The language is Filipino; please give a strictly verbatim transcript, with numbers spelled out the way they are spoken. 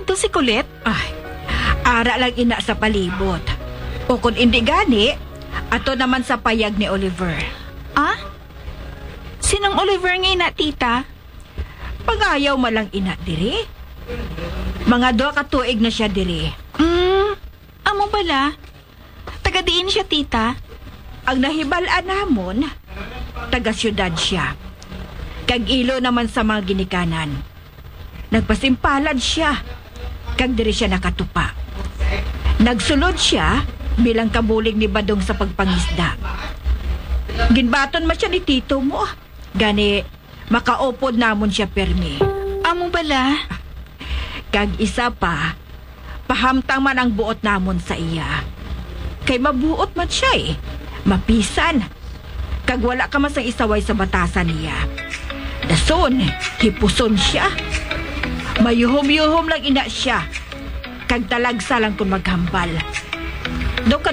to si Colette? Ay, ara lang ina sa palibot. O kung hindi gani, ato naman sa payag ni Oliver. Ah? Sinong Oliver nga ina, tita? Pangayaw malang ina diri. Mga duha ka tuig na siya diri. Hmm, amo bala? Taga diin siya, tita? Ang nahibalaan namon, taga syudad siya. Kag ilo naman sa mga ginikanan. Nagpasimpalad siya. Kag diri siya nakatupa. Nagsulod siya bilang kabulig ni Badong sa pagpangisda. Ginbaton man siya ni tito mo. Gani, makaupod namon siya permi. Amo bala? Kag isa pa, pahamtang man ang buot namon sa iya. Kay mabuot man siya eh. Mapisan. Kag wala ka mas ang isaway sa batasan niya. Dason, hipuson siya. Mayuhom-yuhom lang ina siya. Kag talagsa lang kung maghambal. Do ka